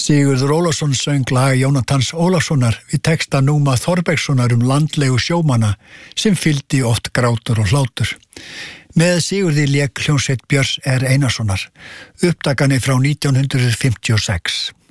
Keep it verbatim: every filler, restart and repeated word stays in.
Sigurður Ólafsson söng lag Jónatans Ólafssonar við texta Núma Þorbergssonar um landlegu sjómanna sem fylgdi oft grátur og hlátur. Með Sigurði lék hljómsveit Björns R. Einarssonar, upptakani frá nítján hundruð fimmtíu og sex.